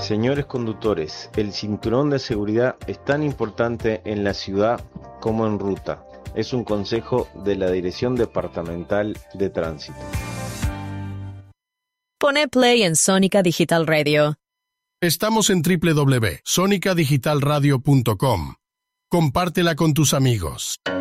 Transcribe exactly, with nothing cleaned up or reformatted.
Señores conductores, el cinturón de seguridad es tan importante en la ciudad como en ruta. Es un consejo de la Dirección Departamental de Tránsito. Pone play en Sónica Digital Radio. Estamos en doble u doble u doble u punto sónica digital radio punto com. Compártela con tus amigos.